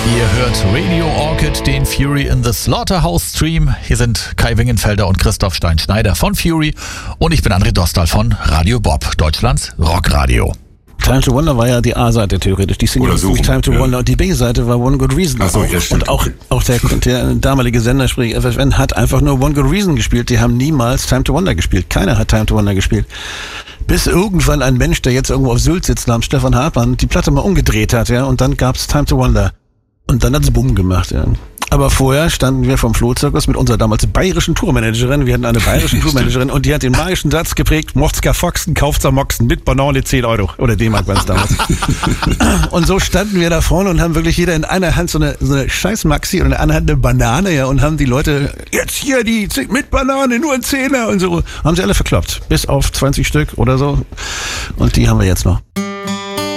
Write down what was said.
Ihr hört Radio Orchid, den Fury in the Slaughterhouse Stream. Hier sind Kai Wingenfelder und Christoph Stein-Schneider von Fury und ich bin André Dostal von Radio Bob, Deutschlands Rockradio. Time to Wonder war ja die A-Seite theoretisch, die Single so, Time to Wonder, und die B-Seite war One Good Reason. So, ja, und auch der damalige Sender, sprich FFN, hat einfach nur One Good Reason gespielt. Die haben niemals Time to Wonder gespielt. Keiner hat Time to Wonder gespielt. Bis irgendwann ein Mensch, der jetzt irgendwo auf Sylt sitzt, namens Stefan Hartmann, die Platte mal umgedreht hat, ja, und dann gab's Time to Wonder. Und dann hat's Bumm gemacht, ja. Aber vorher standen wir vom Flohzirkus mit unserer damals bayerischen Tourmanagerin. Wir hatten eine bayerische Tourmanagerin und die hat den magischen Satz geprägt: Mochtska Foxen, kauft's am Moxen mit Banane 10 Euro. Oder D-Mark war es damals. Und so standen wir da vorne und haben wirklich jeder in einer Hand so eine scheiß Maxi und in der anderen Hand eine Banane, ja, und haben die Leute, jetzt hier die mit Banane, nur ein Zehner und so. Haben sie alle verkloppt. Bis auf 20 Stück oder so. Und die haben wir jetzt noch.